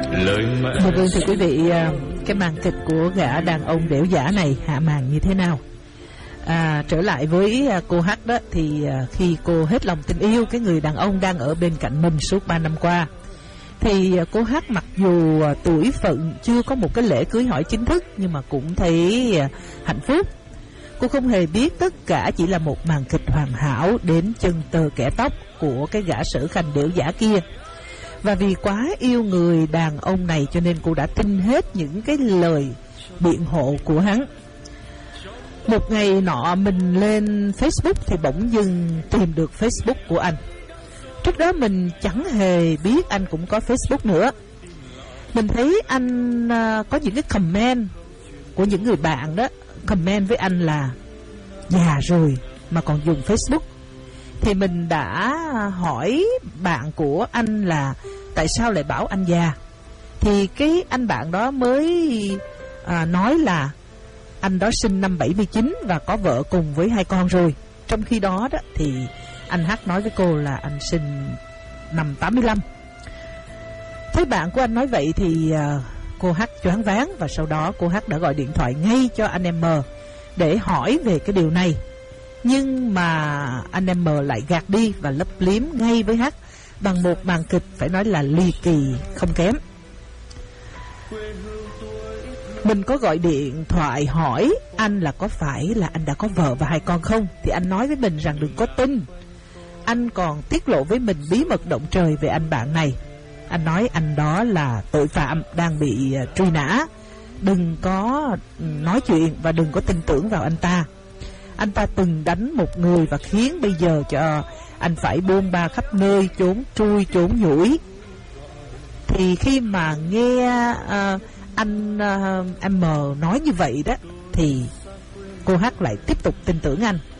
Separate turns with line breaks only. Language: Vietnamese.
Vâng, thưa quý vị, cái màn kịch của gã đàn ông đểu giả này hạ màn như thế nào? Trở lại với cô H đó, thì khi cô hết lòng tình yêu cái người đàn ông đang ở bên cạnh mình suốt 3 năm qua, thì cô H mặc dù tuổi phận chưa có một cái lễ cưới hỏi chính thức, nhưng mà cũng thấy hạnh phúc. Cô không hề biết tất cả chỉ là một màn kịch hoàn hảo đến chân tơ kẻ tóc của cái gã Sở Khanh đểu giả kia. Và vì quá yêu người đàn ông này cho nên cô đã tin hết những cái lời biện hộ của hắn. Một ngày nọ mình lên Facebook thì bỗng dưng tìm được Facebook của anh. Trước đó mình chẳng hề biết anh cũng có Facebook nữa. Mình thấy anh có những cái comment của những người bạn đó, comment với anh là già rồi mà còn dùng Facebook. Thì mình đã hỏi bạn của anh là tại sao lại bảo anh già. Thì cái anh bạn đó mới nói là anh đó sinh năm 79 và có vợ cùng với 2 con rồi. Trong khi đó đó thì anh H nói với cô là anh sinh năm 85. Thấy bạn của anh nói vậy thì cô H choáng váng, và sau đó cô H đã gọi điện thoại ngay cho anh M để hỏi về cái điều này. Nhưng mà anh M lại gạt đi và lấp liếm ngay với H bằng một màn kịch phải nói là ly kỳ không kém. Mình có gọi điện thoại hỏi anh là có phải là anh đã có vợ và 2 con không, thì anh nói với mình rằng đừng có tin. Anh còn tiết lộ với mình bí mật động trời về anh bạn này. Anh nói anh đó là tội phạm đang bị truy nã, đừng có nói chuyện và đừng có tin tưởng vào anh ta. Anh ta từng đánh một người và khiến bây giờ cho anh phải bôn ba khắp nơi, trốn trui trốn nhủi. Thì khi mà nghe anh M nói như vậy đó, thì cô H lại tiếp tục tin tưởng anh.